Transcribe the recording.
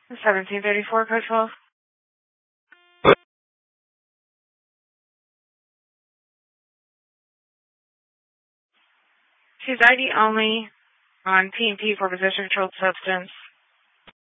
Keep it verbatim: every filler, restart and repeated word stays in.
seventeen thirty-four, code twelve. She's I D only on P and P for possession of controlled substance.